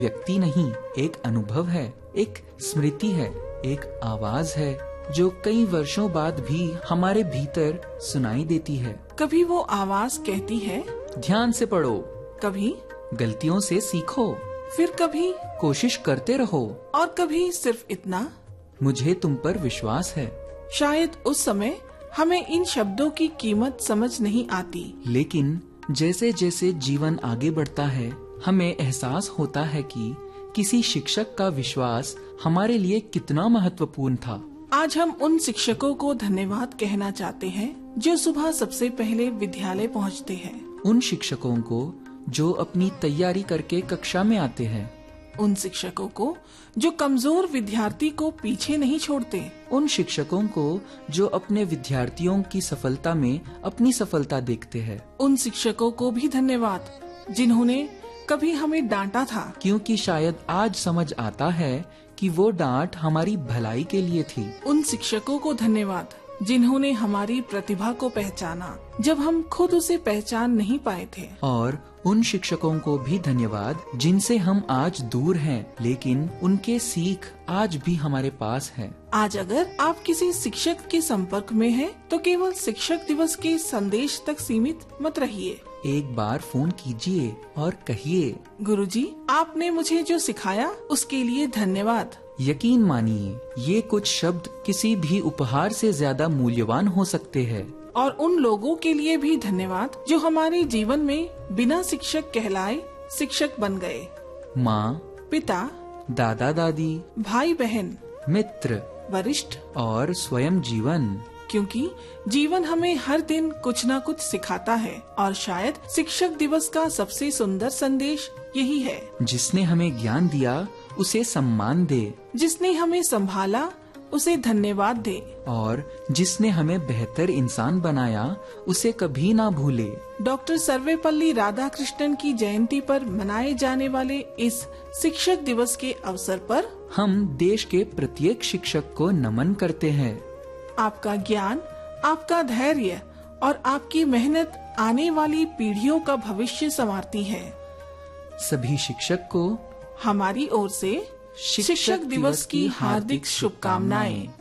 व्यक्ति नहीं, एक अनुभव है, एक स्मृति है, एक आवाज है जो कई वर्षों बाद भी हमारे भीतर सुनाई देती है। कभी वो आवाज कहती है, ध्यान से पढ़ो, कभी गलतियों से सीखो, फिर कभी कोशिश करते रहो, और कभी सिर्फ इतना, मुझे तुम पर विश्वास है। शायद उस समय हमें इन शब्दों की कीमत समझ नहीं आती, लेकिन जैसे जैसे जीवन आगे बढ़ता है, हमें एहसास होता है कि किसी शिक्षक का विश्वास हमारे लिए कितना महत्वपूर्ण था। आज हम उन शिक्षकों को धन्यवाद कहना चाहते हैं जो सुबह सबसे पहले विद्यालय पहुंचते हैं। उन शिक्षकों को जो अपनी तैयारी करके कक्षा में आते हैं। उन शिक्षकों को जो कमजोर विद्यार्थी को पीछे नहीं छोड़ते। उन शिक्षकों को जो अपने विद्यार्थियों की सफलता में अपनी सफलता देखते हैं। उन शिक्षकों को भी धन्यवाद जिन्होंने कभी हमें डांटा था, क्योंकि शायद आज समझ आता है कि वो डांट हमारी भलाई के लिए थी। उन शिक्षकों को धन्यवाद जिन्होंने हमारी प्रतिभा को पहचाना जब हम खुद उसे पहचान नहीं पाए थे। और उन शिक्षकों को भी धन्यवाद जिनसे हम आज दूर हैं, लेकिन उनके सीख आज भी हमारे पास है। आज अगर आप किसी शिक्षक के संपर्क में हैं, तो केवल शिक्षक दिवस के संदेश तक सीमित मत रहिए। एक बार फोन कीजिए और कहिए, गुरुजी, आपने मुझे जो सिखाया उसके लिए धन्यवाद। यकीन मानिए, ये कुछ शब्द किसी भी उपहार से ज्यादा मूल्यवान हो सकते हैं। और उन लोगों के लिए भी धन्यवाद जो हमारे जीवन में बिना शिक्षक कहलाए शिक्षक बन गए। माँ, पिता, दादा दादी, भाई बहन, मित्र, वरिष्ठ और स्वयं जीवन। क्योंकि जीवन हमें हर दिन कुछ न कुछ सिखाता है, और शायद शिक्षक दिवस का सबसे सुंदर संदेश यही है। जिसने हमें ज्ञान दिया उसे सम्मान दे, जिसने हमें संभाला उसे धन्यवाद दे, और जिसने हमें बेहतर इंसान बनाया उसे कभी ना भूले। डॉक्टर सर्वेपल्ली राधाकृष्णन की जयंती पर मनाए जाने वाले इस शिक्षक दिवस के अवसर पर हम देश के प्रत्येक शिक्षक को नमन करते हैं। आपका ज्ञान, आपका धैर्य और आपकी मेहनत आने वाली पीढ़ियों का भविष्य संवारती है। सभी शिक्षक को हमारी ओर से शिक्षक दिवस की हार्दिक शुभकामनाएं।